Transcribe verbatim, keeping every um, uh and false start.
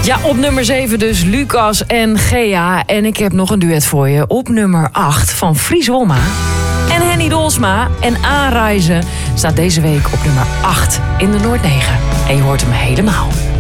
Ja, op nummer zeven dus Lucas en Gea. En ik heb nog een duet voor je. Op nummer acht van Fries Wolma en Henny Dolsma. En Aanreizen staat deze week op nummer acht in de Noord negen. En je hoort hem helemaal.